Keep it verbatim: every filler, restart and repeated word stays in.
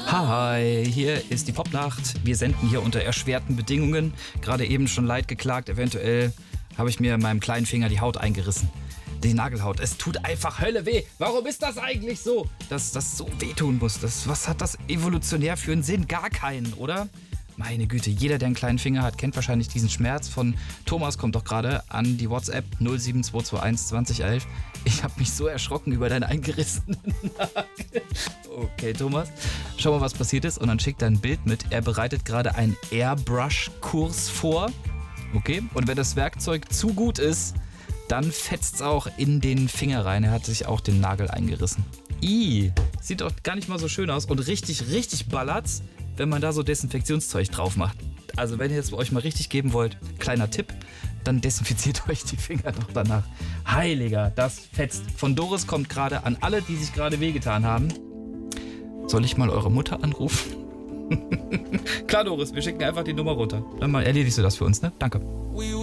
Hi, hier ist die Popnacht. Wir senden hier unter erschwerten Bedingungen. Gerade eben schon leid geklagt. Eventuell habe ich mir in meinem kleinen Finger die Haut eingerissen. Die Nagelhaut. Es tut einfach Hölle weh. Warum ist das eigentlich so? Dass das so wehtun muss. Das, was hat das evolutionär für einen Sinn? Gar keinen, oder? Meine Güte, jeder, der einen kleinen Finger hat, kennt wahrscheinlich diesen Schmerz. Von Thomas kommt doch gerade an die WhatsApp null sieben zwei zwei eins zwanzig elf. Ich habe mich so erschrocken über deinen eingerissenen Nagel. Okay, Thomas, schau mal, was passiert ist. Und dann schickt er ein Bild mit. Er bereitet gerade einen Airbrush-Kurs vor. Okay, und wenn das Werkzeug zu gut ist, dann fetzt es auch in den Finger rein. Er hat sich auch den Nagel eingerissen. Ih, sieht doch gar nicht mal so schön aus. Und richtig, richtig ballert's, wenn man da so Desinfektionszeug drauf macht. Also wenn ihr es euch mal richtig geben wollt, kleiner Tipp, dann desinfiziert euch die Finger doch danach. Heiliger, das fetzt. Von Doris kommt gerade an alle, die sich gerade wehgetan haben. Soll ich mal eure Mutter anrufen? Klar, Doris, wir schicken einfach die Nummer runter. Dann mal erledigst du das für uns, ne? Danke.